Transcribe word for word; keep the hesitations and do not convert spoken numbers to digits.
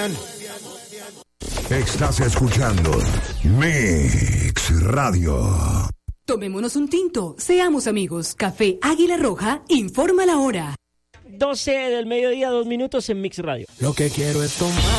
Estás escuchando Mix Radio. Tomémonos un tinto, seamos amigos. Café Águila Roja informa la hora. doce del mediodía, dos minutos en Mix Radio. Lo que quiero es tomar.